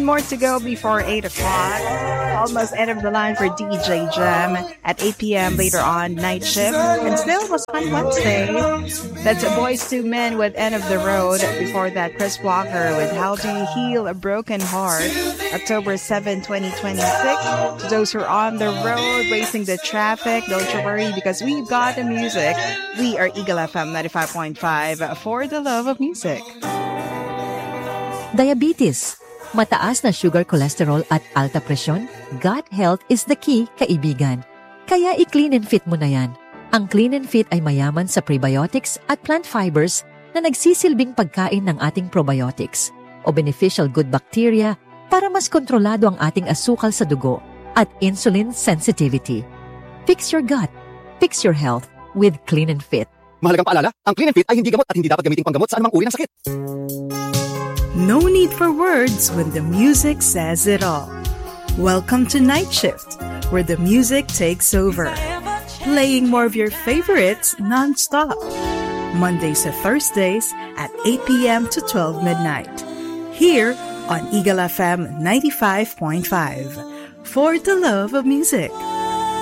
more to go before 8 o'clock. Almost end of the line for DJ Gem at 8 p.m. later on, night shift. And still was on Wednesday. That's Boys to Men with End of the Road. Before that, Chris Walker with How Do You Heal a Broken Heart. October 7, 2026. To those who are on the road, racing the traffic, don't you worry because we've got the music. We are Eagle FM 95.5 for the love of music. Diabetes, mataas na sugar cholesterol at alta presyon, gut health is the key, kaibigan. Kaya i-Clean and Fit mo na yan. Ang Clean and Fit ay mayaman sa prebiotics at plant fibers na nagsisilbing pagkain ng ating probiotics o beneficial good bacteria para mas kontrolado ang ating asukal sa dugo at insulin sensitivity. Fix your gut. Fix your health with Clean and Fit. Mahalagang paalala, ang Clean and Fit ay hindi gamot at hindi dapat gamiting panggamot sa anumang uri ng sakit. No need for words when the music says it all. Welcome to Night Shift, where the music takes over. Playing more of your favorites non-stop. Mondays to Thursdays at 8 p.m. to 12 midnight. Here on Eagle FM 95.5. For the love of music.